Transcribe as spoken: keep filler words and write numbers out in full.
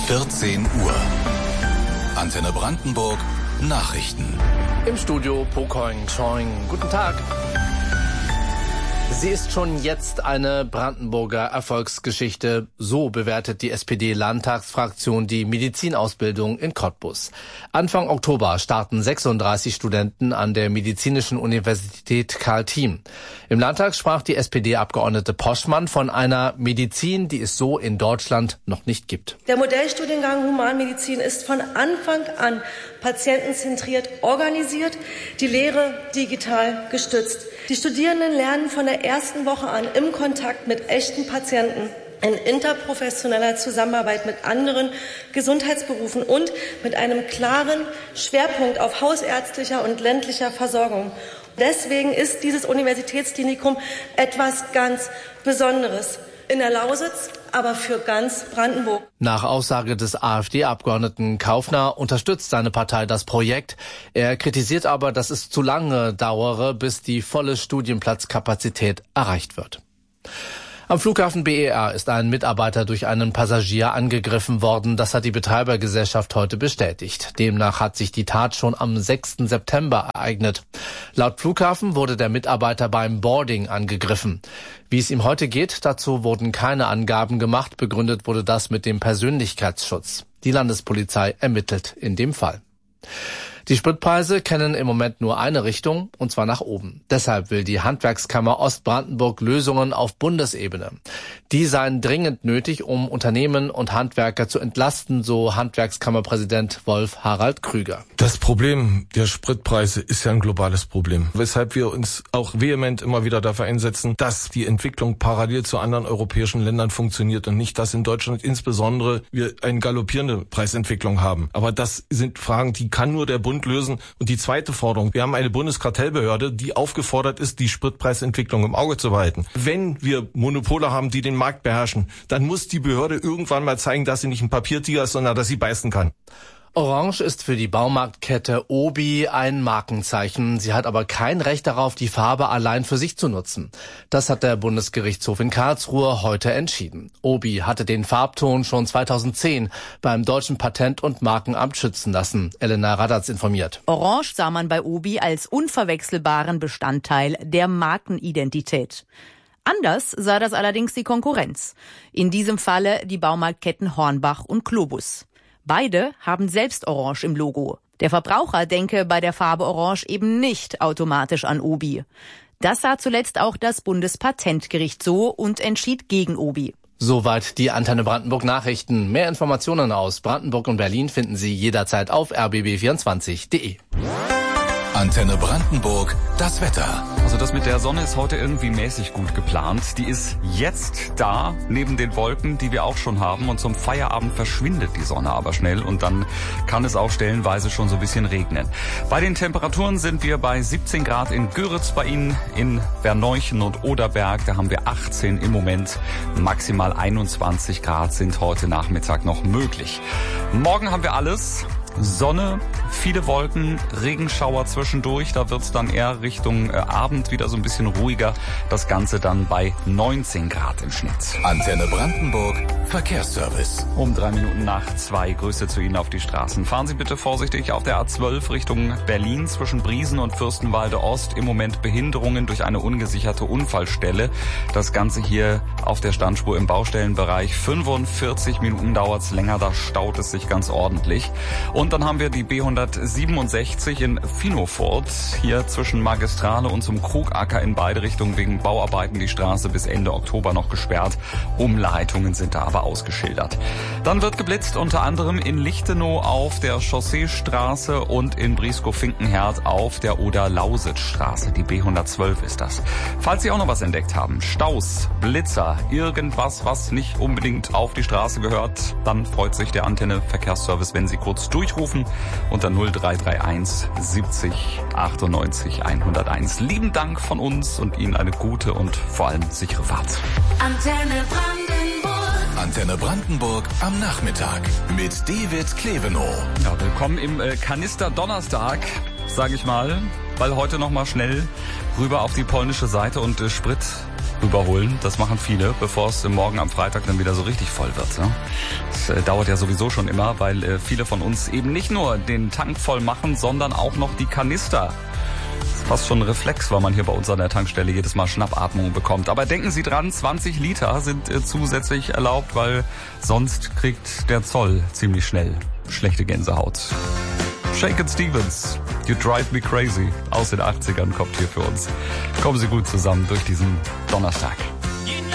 vierzehn Uhr. Antenne Brandenburg Nachrichten. Im Studio Pokoing Choing. Guten Tag. Sie ist schon jetzt eine Brandenburger Erfolgsgeschichte. So bewertet die S P D-Landtagsfraktion die Medizinausbildung in Cottbus. Anfang Oktober starten sechsunddreißig Studenten an der Medizinischen Universität Karl Thiem. Im Landtag sprach die S P D-Abgeordnete Poschmann von einer Medizin, die es so in Deutschland noch nicht gibt. Der Modellstudiengang Humanmedizin ist von Anfang an patientenzentriert organisiert, die Lehre digital gestützt. Die Studierenden lernen von der ersten Woche an im Kontakt mit echten Patienten, in interprofessioneller Zusammenarbeit mit anderen Gesundheitsberufen und mit einem klaren Schwerpunkt auf hausärztlicher und ländlicher Versorgung. Deswegen ist dieses Universitätsklinikum etwas ganz Besonderes. In der Lausitz, aber für ganz Brandenburg. Nach Aussage des AfD-Abgeordneten Kaufner unterstützt seine Partei das Projekt. Er kritisiert aber, dass es zu lange dauere, bis die volle Studienplatzkapazität erreicht wird. Am Flughafen B E R ist ein Mitarbeiter durch einen Passagier angegriffen worden. Das hat die Betreibergesellschaft heute bestätigt. Demnach hat sich die Tat schon am sechsten September ereignet. Laut Flughafen wurde der Mitarbeiter beim Boarding angegriffen. Wie es ihm heute geht, dazu wurden keine Angaben gemacht. Begründet wurde das mit dem Persönlichkeitsschutz. Die Landespolizei ermittelt in dem Fall. Die Spritpreise kennen im Moment nur eine Richtung, und zwar nach oben. Deshalb will die Handwerkskammer Ostbrandenburg Lösungen auf Bundesebene. Die seien dringend nötig, um Unternehmen und Handwerker zu entlasten, so Handwerkskammerpräsident Wolf Harald Krüger. Das Problem der Spritpreise ist ja ein globales Problem, weshalb wir uns auch vehement immer wieder dafür einsetzen, dass die Entwicklung parallel zu anderen europäischen Ländern funktioniert und nicht, dass in Deutschland insbesondere wir eine galoppierende Preisentwicklung haben. Aber das sind Fragen, die kann nur der Bund lösen. Und die zweite Forderung, wir haben eine Bundeskartellbehörde, die aufgefordert ist, die Spritpreisentwicklung im Auge zu behalten. Wenn wir Monopole haben, die den Markt beherrschen, dann muss die Behörde irgendwann mal zeigen, dass sie nicht ein Papiertiger ist, sondern dass sie beißen kann. Orange ist für die Baumarktkette Obi ein Markenzeichen. Sie hat aber kein Recht darauf, die Farbe allein für sich zu nutzen. Das hat der Bundesgerichtshof in Karlsruhe heute entschieden. Obi hatte den Farbton schon zweitausendzehn beim Deutschen Patent- und Markenamt schützen lassen. Elena Radatz informiert. Orange sah man bei Obi als unverwechselbaren Bestandteil der Markenidentität. Anders sah das allerdings die Konkurrenz. In diesem Falle die Baumarktketten Hornbach und Globus. Beide haben selbst Orange im Logo. Der Verbraucher denke bei der Farbe Orange eben nicht automatisch an Obi. Das sah zuletzt auch das Bundespatentgericht so und entschied gegen Obi. Soweit die Antenne Brandenburg Nachrichten. Mehr Informationen aus Brandenburg und Berlin finden Sie jederzeit auf r b b vierundzwanzig punkt d e. Antenne Brandenburg, das Wetter. Also das mit der Sonne ist heute irgendwie mäßig gut geplant. Die ist jetzt da, neben den Wolken, die wir auch schon haben. Und zum Feierabend verschwindet die Sonne aber schnell. Und dann kann es auch stellenweise schon so ein bisschen regnen. Bei den Temperaturen sind wir bei siebzehn Grad in Göritz bei Ihnen, in Verneuchen und Oderberg. Da haben wir achtzehn im Moment. Maximal einundzwanzig Grad sind heute Nachmittag noch möglich. Morgen haben wir alles. Sonne, viele Wolken, Regenschauer zwischendurch. Da wird es dann eher Richtung äh, Abend wieder so ein bisschen ruhiger. Das Ganze dann bei neunzehn Grad im Schnitt. Antenne Brandenburg, Verkehrsservice. Um drei Minuten nach zwei. Grüße zu Ihnen auf die Straßen. Fahren Sie bitte vorsichtig auf der A zwölf Richtung Berlin zwischen Briesen und Fürstenwalde Ost. Im Moment Behinderungen durch eine ungesicherte Unfallstelle. Das Ganze hier auf der Standspur im Baustellenbereich. fünfundvierzig Minuten dauert es länger. Da staut es sich ganz ordentlich. Und Und dann haben wir die B hundertsiebenundsechzig in Finofort, hier zwischen Magistrale und zum Krugacker in beide Richtungen wegen Bauarbeiten die Straße bis Ende Oktober noch gesperrt. Umleitungen sind da aber ausgeschildert. Dann wird geblitzt unter anderem in Lichtenau auf der Chausseestraße und in Brieskow-Finkenherd auf der Oder-Lausitz-Straße. Die B hundertzwölf ist das. Falls Sie auch noch was entdeckt haben, Staus, Blitzer, irgendwas, was nicht unbedingt auf die Straße gehört, dann freut sich der Antenne Verkehrsservice, wenn Sie kurz durchrufen unter null drei drei eins siebzig achtundneunzig hunderteins. Lieben Dank von uns und Ihnen eine gute und vor allem sichere Fahrt. Antenne Brandenburg. Antenne Brandenburg am Nachmittag mit David Klevenow. Ja, willkommen im äh, Kanister Donnerstag, sage ich mal, weil heute noch mal schnell rüber auf die polnische Seite und äh, Sprit überholen. Das machen viele, bevor es morgen am Freitag dann wieder so richtig voll wird. Ne? Das äh, dauert ja sowieso schon immer, weil äh, viele von uns eben nicht nur den Tank voll machen, sondern auch noch die Kanister. Das ist fast schon ein Reflex, weil man hier bei uns an der Tankstelle jedes Mal Schnappatmung bekommt. Aber denken Sie dran, zwanzig Liter sind äh, zusätzlich erlaubt, weil sonst kriegt der Zoll ziemlich schnell schlechte Gänsehaut. Shakin' Stevens, You Drive Me Crazy aus den achtzigern kommt hier für uns. Kommen Sie gut zusammen durch diesen Donnerstag.